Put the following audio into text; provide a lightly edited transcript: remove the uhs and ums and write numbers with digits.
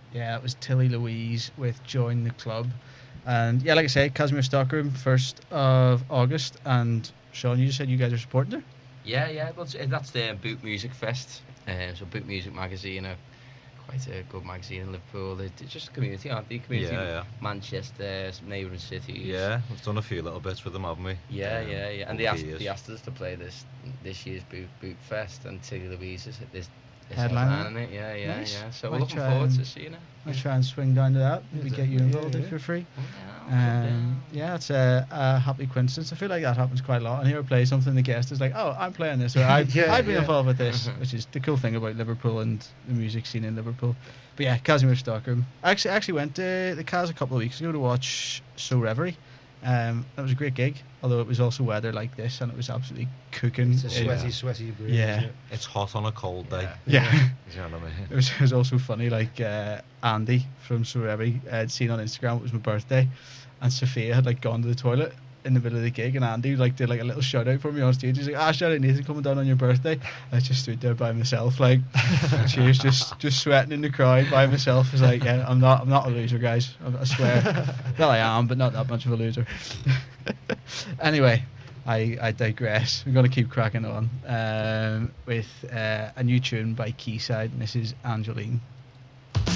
Yeah, it was Tilly Louise with Join the Club. And yeah, like I say, Casimir Stockroom, 1st of August. And Sean, you just said you guys are supporting her? Yeah. Well, that's the Boot Music Fest. So Boot Music magazine, quite a good magazine in Liverpool. They're just a community, aren't they? Community. Yeah. Manchester, neighbouring cities. Yeah, we've done a few little bits with them, haven't we? Yeah. And they over the asked us to play this year's Boot Fest, and Tilly Louise is Headline. it. Yeah. Nice. So Might we're looking try forward and- to seeing it. I'll try and swing down to that. Maybe get you involved Yeah. if you're free. Yeah. Yeah, it's a happy coincidence. I feel like that happens quite a lot. And here I play something, the guest is like, "Oh, I'm playing this," or "I've been involved with this," which is the cool thing about Liverpool and the music scene in Liverpool. But yeah, Casimir Stockroom. I actually went to the Cas a couple of weeks ago to watch So Reverie. That was a great gig, although it was also weather like this and it was absolutely cooking. It's a sweaty breeze. Yeah. isn't it? It's hot on a cold day. Yeah. You know what I mean? It was also funny, like Andy from So Reverie I'd seen on Instagram it was my birthday, and Sophia had like gone to the toilet in the middle of the gig, and Andy like did like a little shout out for me on stage. He's like, shout out Nathan coming down on your birthday. I just stood there by myself, like cheers, just sweating in the crowd by myself. It's like, yeah, I'm not a loser, guys. I swear. Well, I am, but not that much of a loser. Anyway, I digress. We're going to keep cracking on with a new tune by Quayside, and this is Angeline.